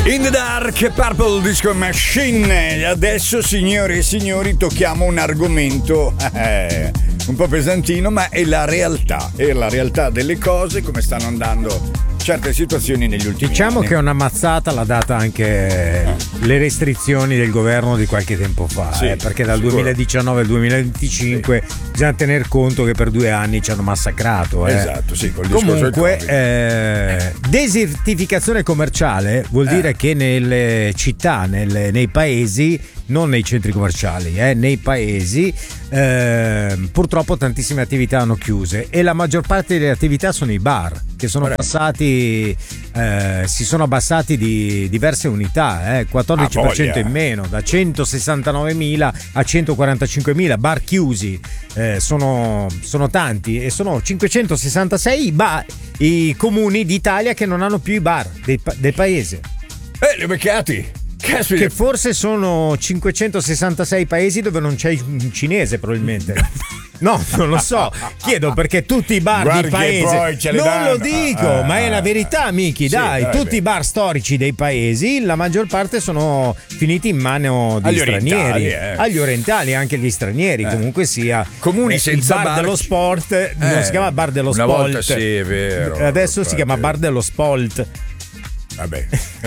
In the Dark, Purple Disco Machine. Adesso, signore e signori, tocchiamo un argomento un po' pesantino, ma è la realtà. È la realtà delle cose, come stanno andando certe situazioni negli ultimi diciamo anni. Che una mazzata l'ha data anche le restrizioni del governo di qualche tempo fa, Sì, perché dal sicuro. 2019 al 2025 bisogna tener conto che per 2 anni ci hanno massacrato. Esatto, sì, col discorso del Comunque, Covid. desertificazione commerciale vuol dire che nelle città, nei paesi, non nei centri commerciali, nei paesi, purtroppo tantissime attività hanno chiuse e la maggior parte delle attività sono i bar, che sono passati, si sono abbassati di diverse unità, 14% in meno, da 169.000 a 145.000 bar chiusi. Sono tanti e sono 566 i comuni d'Italia che non hanno più i bar del paese. Li ho beccati! Caspita. Che forse sono 566 paesi dove non c'è un cinese, probabilmente. No, non lo so. Chiedo perché tutti i bar Guarda di che paese. poi ce le Non danno. lo dico, ma è la verità, Miki. Sì, dai, tutti i bar storici dei paesi, la maggior parte sono finiti in mano di Agli stranieri. orientali, Agli orientali, anche gli stranieri. Comunque sia. Comuni senza il bar dello sport. Non si chiama bar dello una sport. volta sì, è vero. Adesso si chiama bar dello sport. Vabbè.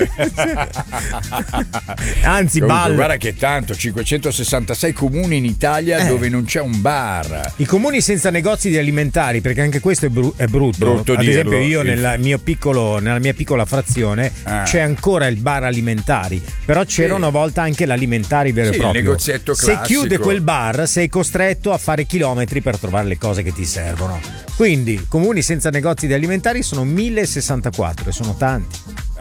Anzi, comunque, guarda che tanto, 566 comuni in Italia dove non c'è un bar. I comuni senza negozi di alimentari, perché anche questo è brutto. Ad esempio, io nella mia piccola frazione c'è ancora il bar alimentari, però c'era una volta anche l'alimentari vero e proprio. Il negozietto classico. Se chiude quel bar, sei costretto a fare chilometri per trovare le cose che ti servono. Quindi, comuni senza negozi di alimentari sono 1064 e sono tanti.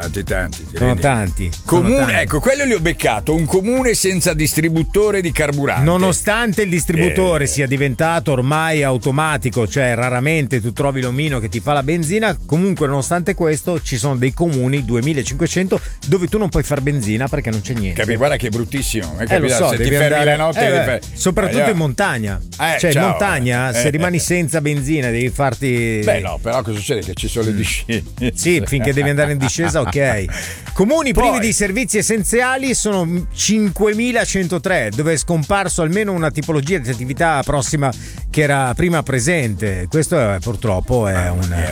Sono tanti. Ecco, quello li ho beccato. Un comune senza distributore di carburante. Nonostante il distributore sia diventato ormai automatico, cioè raramente tu trovi l'omino che ti fa la benzina, comunque nonostante questo ci sono dei comuni, 2500, dove tu non puoi far benzina perché non c'è niente. Capi? Guarda che è bruttissimo. Lo so, se ti devi fermi andare, la notte soprattutto in montagna. Cioè in montagna se rimani senza benzina devi farti... Beh no, però cosa succede? Che ci sono le discese. Sì, finché devi andare in discesa, ok. Comuni privi di servizi essenziali sono 5103, dove è scomparso almeno una tipologia di attività prossima che era prima presente. Questo purtroppo è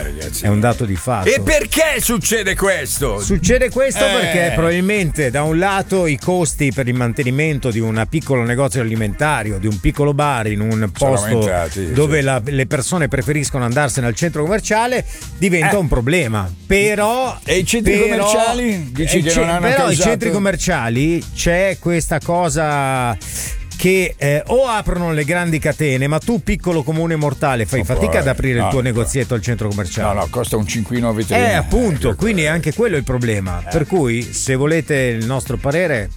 un dato di fatto. E perché succede questo? Succede questo perché probabilmente da un lato i costi per il mantenimento di un piccolo negozio alimentare, di un piccolo bar in un posto dove le persone preferiscono andarsene al centro commerciale diventa un problema. Però e i centri commerciali? Dici che non hanno però causato... i centri commerciali c'è questa cosa che o aprono le grandi catene, ma tu piccolo comune mortale fai fatica ad aprire il tuo negozietto al centro commerciale. No, costa un cinquino a vetrina. Appunto, quindi anche quello è il problema. Per cui, se volete il nostro parere,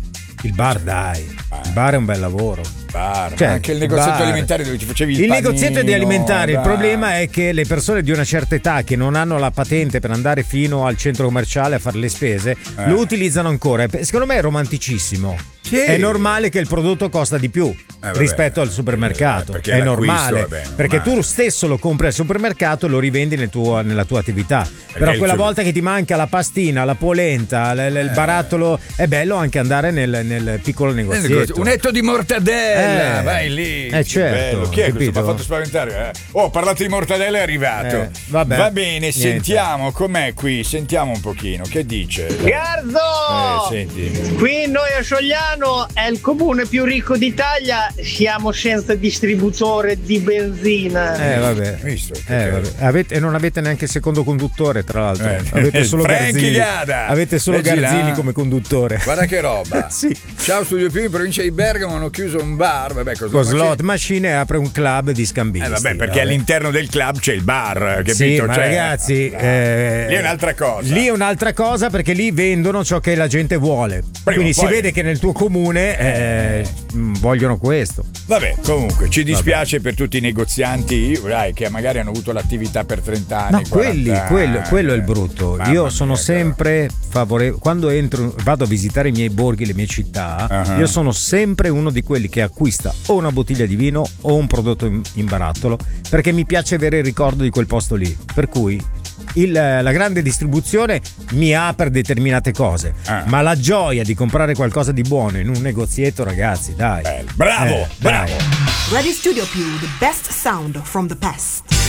il bar il bar è un bel lavoro. Cioè, anche il negozietto alimentare dove ci facevi il panino, negozietto di alimentari, il problema è che le persone di una certa età che non hanno la patente per andare fino al centro commerciale a fare le spese lo utilizzano ancora. Secondo me è romanticissimo. Sì. È normale che il prodotto costa di più rispetto al supermercato. È normale perché tu stesso lo compri al supermercato e lo rivendi nella tua attività. Però quella volta che ti manca la pastina, la polenta, il barattolo, è bello anche andare nel piccolo negozietto. Un etto di mortadella, vai lì. Certo. Bello. Chi è questo? Mi ha fatto spaventare. Ho parlato di mortadella, è arrivato. Va bene, niente. Sentiamo com'è qui. Sentiamo un pochino. Che dice? Garzo! Senti. Qui noi a Sogliano è il comune più ricco d'Italia. Siamo senza distributore di benzina. Vabbè. Visto? E non avete neanche il secondo conduttore, tra l'altro. Avete solo Garzini. Avete solo Garzini come conduttore. Guarda che roba. Sì. Ciao Studio Più, in provincia di Bergamo hanno chiuso un bar. Vabbè, con slot machine apre un club di scambisti. Perché all'interno del club c'è il bar, capito? Sì, ma ragazzi, lì è un'altra cosa. Lì è un'altra cosa perché lì vendono ciò che la gente vuole. Quindi si vede che nel tuo comune vogliono questo. Vabbè, comunque ci dispiace per tutti i negozianti che magari hanno avuto l'attività per 30 anni. No, quello è il brutto. Io sono sempre favorevole. Quando vado a visitare i miei borghi, le mie città, io sono sempre uno di quelli che acquista o una bottiglia di vino o un prodotto in barattolo, perché mi piace avere il ricordo di quel posto lì. Per cui la grande distribuzione mi apre determinate cose, ma la gioia di comprare qualcosa di buono in un negozietto, ragazzi, dai. Bravo, bravo. Radio Studio Più, the best sound from the past.